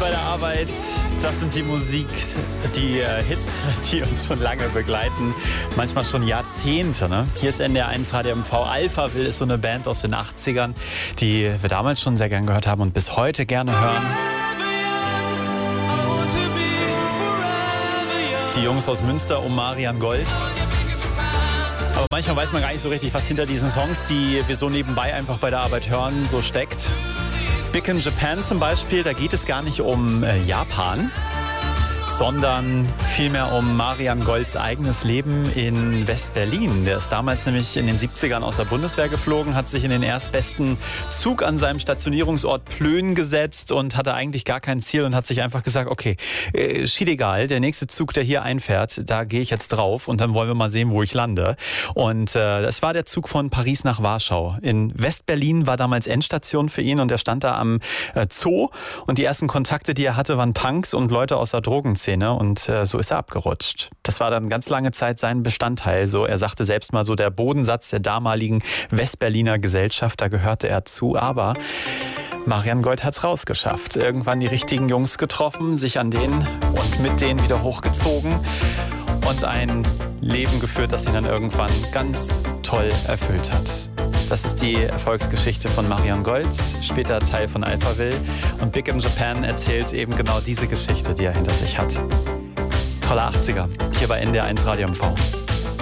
bei der Arbeit. Das sind die Hits, die uns schon lange begleiten. Manchmal schon Jahrzehnte. Ne? Hier ist NDR 1 Radio MV. Alphaville ist so eine Band aus den 80ern, die wir damals schon sehr gern gehört haben und bis heute gerne hören. Die Jungs aus Münster um Marian Gold. Aber manchmal weiß man gar nicht so richtig, was hinter diesen Songs, die wir so nebenbei einfach bei der Arbeit hören, so steckt. Big in Japan zum Beispiel, da geht es gar nicht um Japan, sondern vielmehr um Marian Golds eigenes Leben in West-Berlin. Der ist damals nämlich in den 70ern aus der Bundeswehr geflogen, hat sich in den erstbesten Zug an seinem Stationierungsort Plön gesetzt und hatte eigentlich gar kein Ziel und hat sich einfach gesagt, okay, schied egal, der nächste Zug, der hier einfährt, da gehe ich jetzt drauf und dann wollen wir mal sehen, wo ich lande. Und das war der Zug von Paris nach Warschau. In West-Berlin war damals Endstation für ihn und er stand da am Zoo und die ersten Kontakte, die er hatte, waren Punks und Leute aus der Drogenszene. Und so ist er abgerutscht. Das war dann ganz lange Zeit sein Bestandteil. So, er sagte selbst mal so, der Bodensatz der damaligen Westberliner Gesellschaft, da gehörte er zu. Aber Marian Gold hat's rausgeschafft. Irgendwann die richtigen Jungs getroffen, sich an denen und mit denen wieder hochgezogen und ein Leben geführt, das ihn dann irgendwann ganz toll erfüllt hat. Das ist die Erfolgsgeschichte von Marian Gold, später Teil von Alphaville. Und Big in Japan erzählt eben genau diese Geschichte, die er hinter sich hat. Tolle 80er, hier bei NDR 1 Radio MV.